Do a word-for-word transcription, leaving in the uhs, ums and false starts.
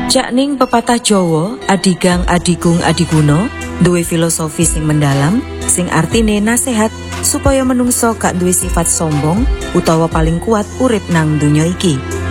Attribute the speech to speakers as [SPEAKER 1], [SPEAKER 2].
[SPEAKER 1] Cakning pepatah Jawa, adigang adigung adiguna, duwe filosofi sing mendalam, sing artine nasehat supaya menungso gak duwe sifat sombong utawa paling kuat urip nang donya iki.